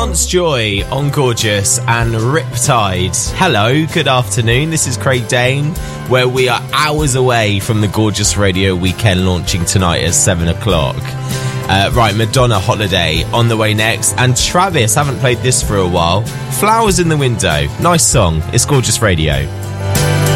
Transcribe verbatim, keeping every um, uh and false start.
Lance Joy on Gorgeous and Riptide. Hello, good afternoon. This is Craig Dane, where we are hours away from the Gorgeous Radio Weekend launching tonight at seven o'clock. Uh, right, Madonna Holiday on the way next. And Travis, haven't played this for a while. Flowers in the Window. Nice song. It's Gorgeous Radio.